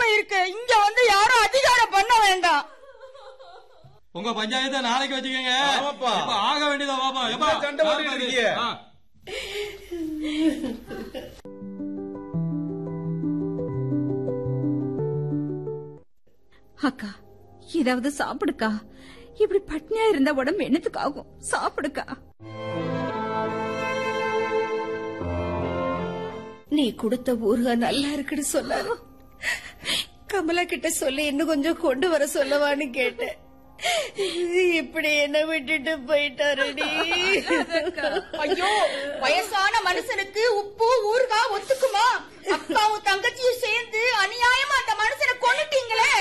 உரிமை இருக்கு. இங்க வந்து யாரும் அதிகாரம் பண்ண வேண்டாம். உங்க பஞ்சாயத்தை நாளைக்கு வச்சுக்கோங்க. ஆக வேண்டியதா பாப்பா. சண்டை போட்டுட்டு இருக்கீங்க. அக்கா, ஏதாவது சாப்பிடுக்கா. இப்படி பட்னியா இருந்த உடம்பு என்னத்துக்கு ஆகும்? சாப்பிடுக்கா. நீ கொடுத்த ஊறுகாய் நல்லா இருக்குன்னு சொன்னாரு. கமலா கிட்ட சொல்லி இன்னும் கொஞ்சம் கொண்டு வர சொல்லவான்னு கேட்டேன். இப்படி என்ன விட்டுட்டு போயிட்டாருடி. ஐயோ, வயசான மனுஷனுக்கு உப்பு ஊறுகாய் ஒத்துக்குமா? அக்காவும் தங்கச்சியும் சேர்ந்து அநியாயமா அந்த மனுஷனை கொன்னுட்டீங்களே.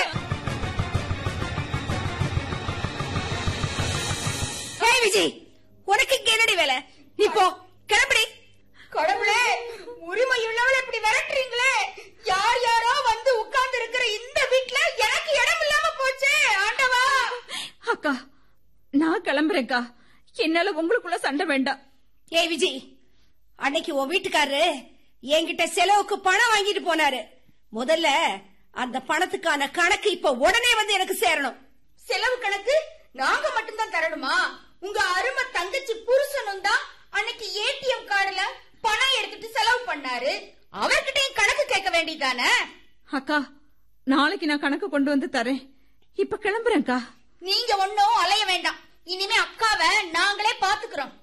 விஜய், உனக்கு இங்க என்னடி வேலை? நீ போ, கிளம்படி. கடவுளே, உரிமை உள்ளவளை இப்படி விரட்டுறீங்களே. யார் யாரோ வந்து உட்கார்ந்து இருக்கிற இந்த வீட்டுல எனக்கு இடம் இல்லாம போச்சு. ஆண்டவா. அக்கா, நான் கிளம்புறேன்க்கா. என்னால உங்களுக்குள்ள சண்டை வேண்டாம். ஏய் விஜய், அன்னைக்கு உன் வீட்டுக்காரரு என்கிட்ட செலவுக்கு பணம் வாங்கிட்டு போனாரு. முதல்ல அந்த பணத்துக்கான கணக்கு இப்ப உடனே வந்து எனக்கு சேரணும். செலவு கணக்கு நாங்க மட்டும்தான் தரணுமா? உங்க அருமை தங்கச்சி புருஷனும் தான் அன்னைக்கு ஏடிஎம் கார்டுல பணம் எடுத்துட்டு செலவு பண்ணாரு. அவர்கிட்ட கணக்கு கேட்க வேண்டியதானே? அக்கா, நாளைக்கு நான் கணக்கு கொண்டு வந்து தரேன். இப்ப கிளம்புறேன்க்கா. நீங்க ஒன்னும் அலைய வேண்டாம். இனிமே அக்காவை நாங்களே பாத்துக்கிறோம்.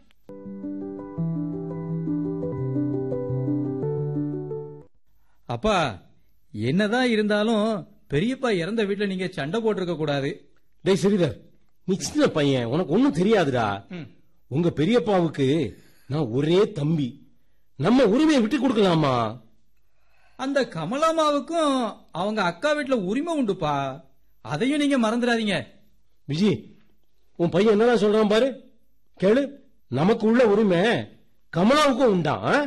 அப்பா, என்னதான் இருந்தாலும் பெரியப்பா இறந்த வீட்டுல நீங்க சண்டை போட்டிருக்க கூடாது. டேய் ஸ்ரீதர், நீ சின்ன பையன், உனக்கு ஒண்ணும் தெரியாதுடா. உங்க பெரியப்பாவுக்கு நான் ஒரே தம்பி. நம்ம உரிமையை விட்டு கொடுக்கலாமா? அந்த கமலாமாவுக்கும் அவங்க அக்கா வீட்டுல உரிமை உண்டுப்பா. அதையும் நீங்க மறந்துடாதீங்க. விஜய், உன் பையன் என்னதான் சொல்றான் பாரு, கேளு. நமக்கு உள்ள உரிமை கமலாவுக்கும் உண்டான்.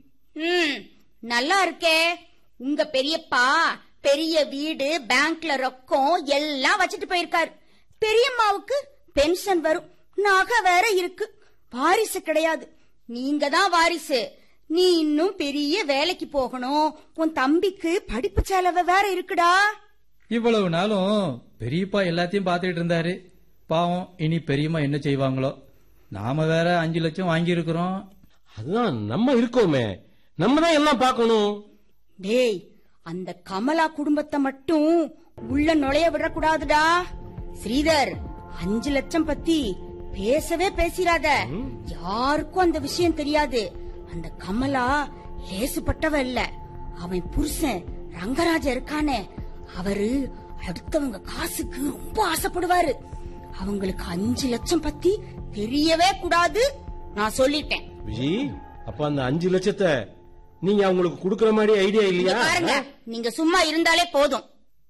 நல்லா இருக்கே. உங்க பெரியப்பா பெரிய வீடு, பேங்க்ல ரொக்கம் எல்லாம் வச்சுட்டு போயிருக்காரு. பெரியம்மாவுக்கு பென்ஷன் வரும், நகை வேற இருக்கு. வாரிசு கிடையாது, நீங்க தான் வாரிசு. நீ இன்னும் பெரிய வேலைக்கு போகணும். உன் தம்பிக்கு படிப்பு செலவு வேற இருக்குடா. இவ்வளவு நாளும் பெரியப்பா எல்லாத்தையும் பாத்துட்டு இருந்தாரு. பாவம், இனி பெரியம்மா என்ன செய்வாங்களோ. நாம வேற 5 லட்சம் வாங்கி இருக்கிறோம். அதுதான் நம்ம இருக்கோமே, நம்ம தான் எல்லாம் பார்க்கணும். டேய், அந்த கமலா குடும்பத்தை மட்டும் உள்ள நுழைய விடக்கூடாதுடா. ஸ்ரீதர், 5 லட்சம் பத்தி பேசவே பேசிராத. யாருக்கும் அந்த விஷயம் தெரியாது. அந்த கமலா லேசுப்பட்டவ இல்ல. அவன் புருஷன் ரங்கராஜ இருக்கானே, அவரு அடுத்தவங்க காசுக்கு ரொம்ப ஆசைப்படுவாரு. அவங்களுக்கு 5 லட்சம் பத்தி தெரியவே கூடாது, நான் சொல்லிட்டேன். விஜய், அப்ப அந்த 5 லட்சத்தை நீங்க அவங்களுக்கு குடுக்கற மாதிரி ஐடியா இல்லையா? பாருங்க, நீங்க சும்மா இருந்தாலே போதும்.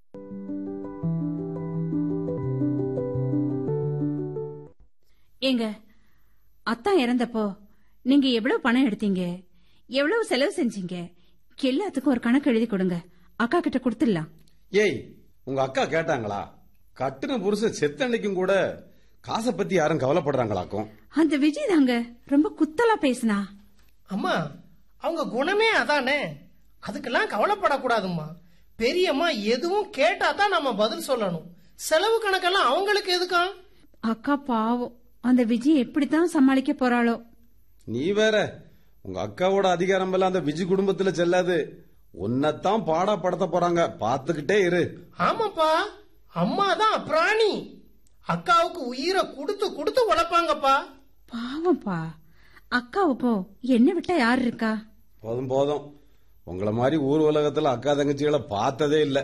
ஏங்க, அத்தா இறந்தப்போ நீங்க எவ்வளவு பணம் எடுத்தீங்க, எவ்வளவு செலவு செஞ்சீங்க, எல்லாத்துக்கும் ஒரு கணக்கு எழுதி கொடுங்க. அக்கா கிட்ட கொடுத்துடலாம். ஏய், உங்க அக்கா கேட்டாங்களா? கட்டுன புருஷன் செத்தன்னைக்கும் கூட காசை பத்தி யாரும் கவலைப்படுறாங்களாக்கும். அந்த விஜய் தாங்க ரொம்ப குத்தலா பேசினா. அம்மா, அவங்க குணமே அதானே. அதுக்கெல்லாம் கவலைப்படக்கூடாதும்மா. பெரியம்மா எதுவும் கேட்டா தான் நம்ம பதில் சொல்லணும். செலவு கணக்கெல்லாம் அவங்களுக்கு எதுக்கா? அக்கா பாவம், அந்த விஜய் எப்படித்தான் சமாளிக்க போறாளோ. நீ வேற, உங்க அக்காவோட அதிகாரம் எல்லாம் அந்த விஜய் குடும்பத்துல செல்லாது. உன்னத்தான் பாடா படுத்த போறாங்க, பாத்துக்கிட்டே இரு. ஆமாப்பா, அம்மா தான் பிராணி. அக்காவுக்கு உயிரை கொடுத்து கொடுத்து உழைப்பாங்கப்பா. பாவம்ப்பா, அக்காவுக்கோ என்ன விட்டா யாரு இருக்கா? போதும் போதும், உங்கள மாதிரி ஊர் உலகத்துல அக்கா தங்கச்சிகளை பார்த்ததே இல்ல.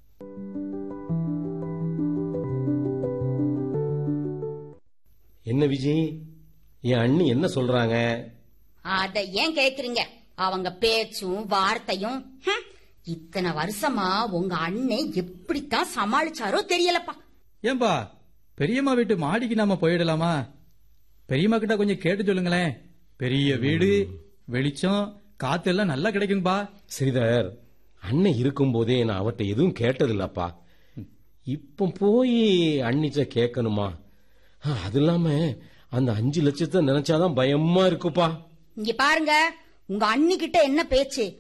என்ன விஜய், என் அண்ணி என்ன சொல்றாங்க? அத ஏன் கேக்குறீங்க? அவங்க பேச்சும் வார்த்தையும் இத்தனை வருஷமா உங்க அண்ணன் எப்படித்தான் சமாளிச்சாரோ தெரியலப்பா. ஏன்பா, பெரியம்மா வீட்டு மாடிக்கு நாம போயிடலாமா? பெரியம்மா கிட்ட கொஞ்சம் கேட்டு சொல்லுங்களேன். பெரிய வீடு, வெளிச்சம், காத்து எல்லாம் நல்லா கிடைக்கும்பா. ஸ்ரீதர், அண்ணன் இருக்கும் போதே நான் அவர்கிட்ட எதுவும் கேட்டதில்லப்பா. இப்ப போய் அண்ணிச்ச கேட்கணுமா? அது இல்லாம அந்த 5 லட்சத்தை நினைச்சாதான் பயமா இருக்குப்பா. இங்க பாருங்க, உங்க அண்ணி கிட்ட என்ன பேச்சு,